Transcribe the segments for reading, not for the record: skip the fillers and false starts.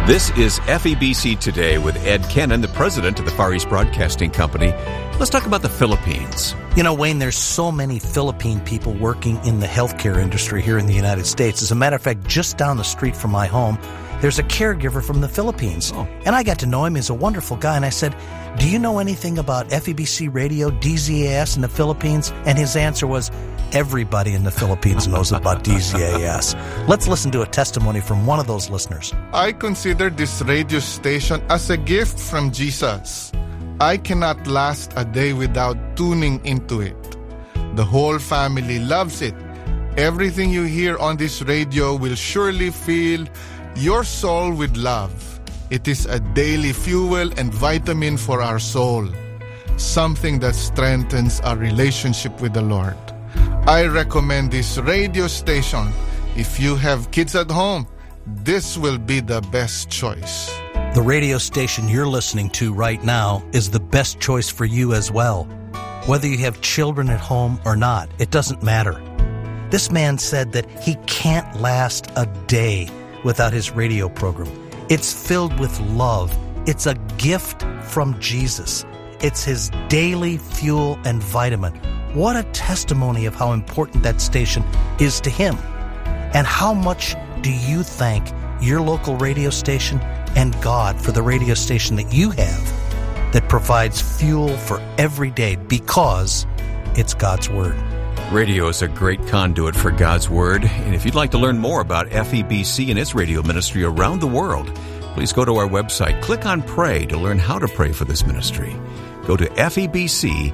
This is FEBC Today with Ed Kennan, the president of the Far East Broadcasting Company. Let's talk about the Philippines. You know, Wayne, there's so many Philippine people working in the healthcare industry here in the United States. As a matter of fact, just down the street from my home, there's a caregiver from the Philippines. Oh. And I got to know him. He's a wonderful guy. And I said, do you know anything about FEBC Radio, DZAS in the Philippines? And his answer was, everybody in the Philippines knows about DZAS. Let's listen to a testimony from one of those listeners. I consider this radio station as a gift from Jesus. I cannot last a day without tuning into it. The whole family loves it. Everything you hear on this radio will surely fill your soul with love. It is a daily fuel and vitamin for our soul, something that strengthens our relationship with the Lord. I recommend this radio station. If you have kids at home, this will be the best choice. The radio station you're listening to right now is the best choice for you as well. Whether you have children at home or not, it doesn't matter. This man said that he can't last a day without his radio program. It's filled with love. It's a gift from Jesus. It's his daily fuel and vitamin. What a testimony of how important that station is to him. And how much do you thank your local radio station and God for the radio station that you have that provides fuel for every day because it's God's Word? Radio is a great conduit for God's Word. And if you'd like to learn more about FEBC and its radio ministry around the world, please go to our website. Click on Pray to learn how to pray for this ministry. Go to febc.org.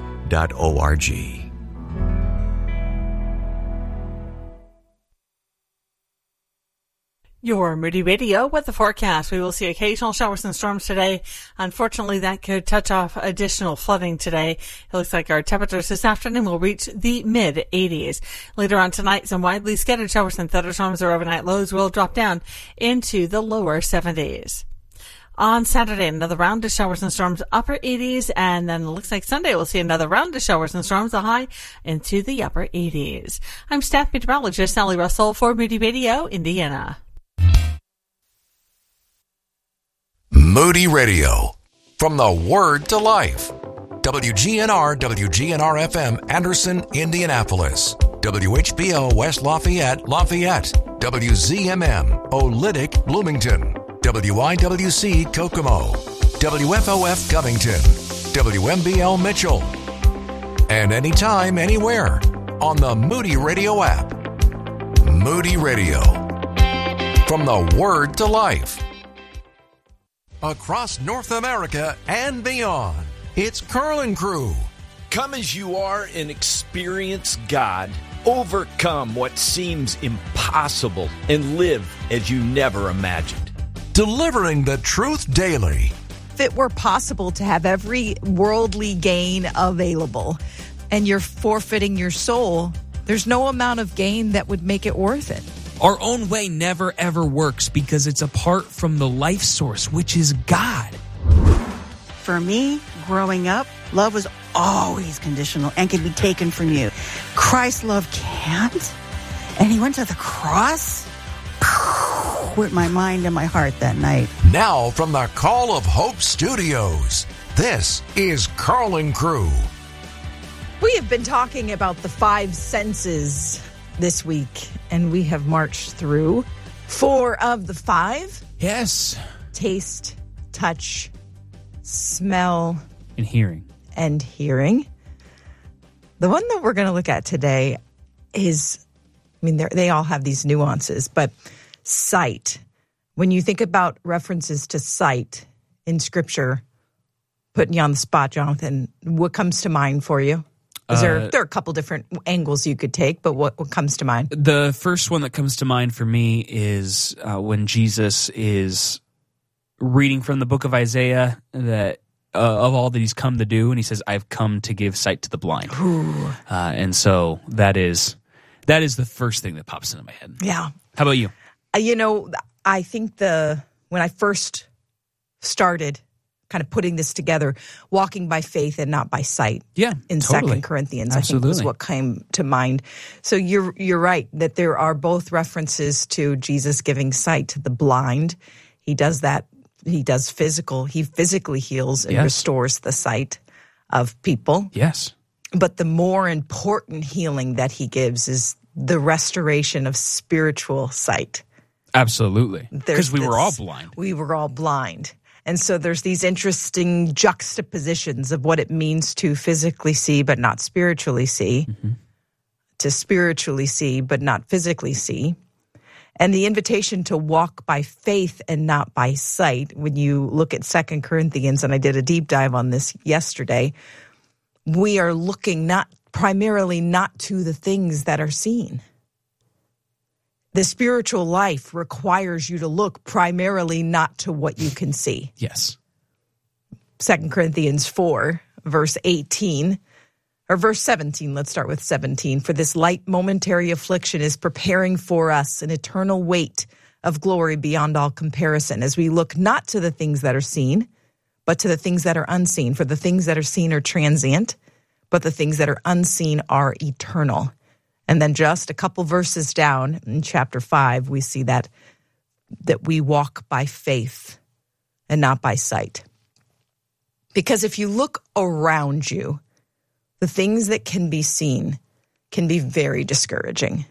Your Moody Radio with the forecast. We will see occasional showers and storms today. Unfortunately, that could touch off additional flooding today. It looks like our temperatures this afternoon will reach the mid-80s. Later on tonight, some widely scattered showers and thunderstorms. Our overnight lows will drop down into the lower 70s. On Saturday, another round of showers and storms, upper 80s, and then it looks like Sunday we'll see another round of showers and storms, a high into the upper 80s. I'm staff meteorologist Sally Russell for Moody Radio, Indiana. Moody Radio, from the Word to Life. WGNR, WGNR-FM, Anderson, Indianapolis. WHBO, West Lafayette, Lafayette. WZMM, Olynyk, Bloomington. WIWC, Kokomo. WFOF, Covington. WMBL, Mitchell. And anytime, anywhere, on the Moody Radio app. Moody Radio, from the Word to Life. Across North America and beyond, it's Carlin Crew. Come as you are and experience God. Overcome what seems impossible and live as you never imagined. Delivering the truth daily. If it were possible to have every worldly gain available and you're forfeiting your soul, there's no amount of gain that would make it worth it. Our own way never, ever works because it's apart from the life source, which is God. For me, growing up, love was always conditional and can be taken from you. Christ's love can't. And he went to the cross with my mind and my heart that night. Now from the Call of Hope Studios, this is Carlin Crew. We have been talking about the five senses this week, and we have marched through 4 of the 5. Yes. Taste, touch, smell, and hearing. The one that we're going to look at today is, they all have these nuances, but sight. When you think about references to sight in Scripture, putting you on the spot, Jonathan, what comes to mind for you? There are a couple different angles you could take, but what comes to mind? The first one that comes to mind for me is when Jesus is reading from the book of Isaiah that of all that he's come to do, and he says, "I've come to give sight to the blind." And so that is the first thing that pops into my head. Yeah. How about you? I think when I first started kind of putting this together, walking by faith and not by sight. Yeah, in totally. 2 Corinthians, Absolutely. I think was what came to mind. So you're right that there are both references to Jesus giving sight to the blind He does that. He physically heals and restores the sight of people. Yes. But the more important healing that he gives is the restoration of spiritual sight. Absolutely. Because we were all blind. We were all blind. And so there's these interesting juxtapositions of what it means to physically see but not spiritually see, to spiritually see but not physically see, and the invitation to walk by faith and not by sight. When you look at 2 Corinthians, and I did a deep dive on this yesterday, we are looking primarily not to the things that are seen. The spiritual life requires you to look primarily not to what you can see. Yes. 2 Corinthians 4, verse 18, or verse 17, let's start with 17. For this light momentary affliction is preparing for us an eternal weight of glory beyond all comparison, as we look not to the things that are seen, but to the things that are unseen. For the things that are seen are transient, but the things that are unseen are eternal. And then just a couple verses down in chapter 5, we see that we walk by faith and not by sight. Because if you look around you, the things that can be seen can be very discouraging.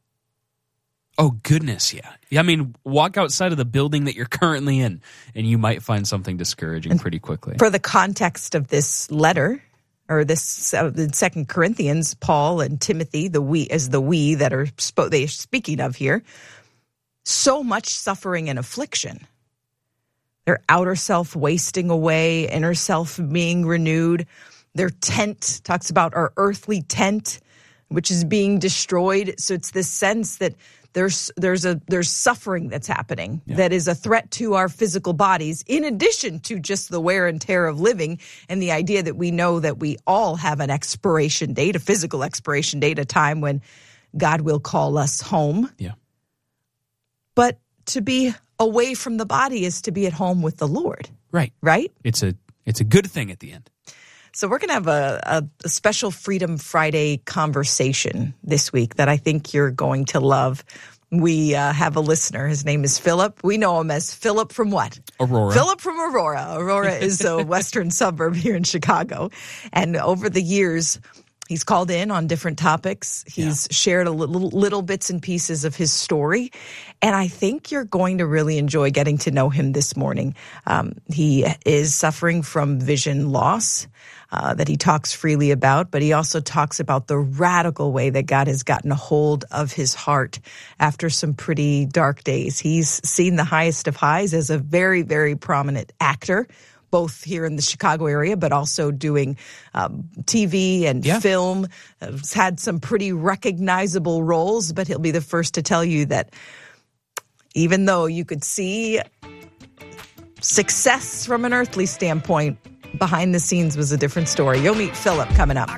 Oh, goodness, yeah. I mean, walk outside of the building that you're currently in, and you might find something discouraging pretty quickly. For the context of this letter, or this 2 Corinthians, Paul and Timothy, the we that are they are speaking of here, so much suffering and affliction. Their outer self wasting away, inner self being renewed. Their tent talks about our earthly tent, which is being destroyed. So it's this sense that there's suffering that's happening that is a threat to our physical bodies, in addition to just the wear and tear of living and the idea that we know that we all have an expiration date, a physical expiration date, a time when God will call us home. Yeah. But to be away from the body is to be at home with the Lord. Right. Right? It's a good thing at the end. So we're going to have a special Freedom Friday conversation this week that I think you're going to love. We have a listener. His name is Philip. We know him as Philip from what? Aurora. Philip from Aurora. Aurora is a western suburb here in Chicago. And over the years, he's called in on different topics. He's shared a little bits and pieces of his story. And I think you're going to really enjoy getting to know him this morning. He is suffering from vision loss that he talks freely about, but he also talks about the radical way that God has gotten a hold of his heart after some pretty dark days. He's seen the highest of highs as a very, very prominent actor, both here in the Chicago area, but also doing TV and film. Has had some pretty recognizable roles, but he'll be the first to tell you that even though you could see success from an earthly standpoint, behind the scenes was a different story. You'll meet Philip coming up.